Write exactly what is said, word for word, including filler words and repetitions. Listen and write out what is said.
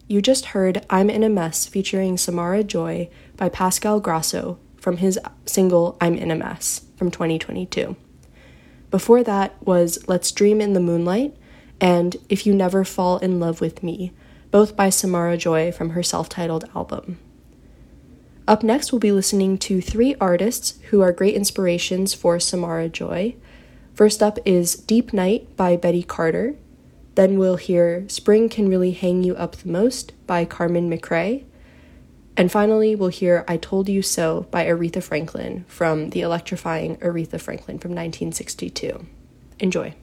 You just heard I'm in a Mess featuring Samara Joy by Pascal Grasso from his single I'm in a Mess from twenty twenty-two. Before that was Let's Dream in the Moonlight and If You Never Fall in Love with Me, both by Samara Joy from her self-titled album. Up next, we'll be listening to three artists who are great inspirations for Samara Joy. First up is Deep Night by Betty Carter. Then we'll hear Spring Can Really Hang You Up the Most by Carmen McRae. And finally, we'll hear I Told You So by Aretha Franklin from the electrifying Aretha Franklin from nineteen sixty-two. Enjoy.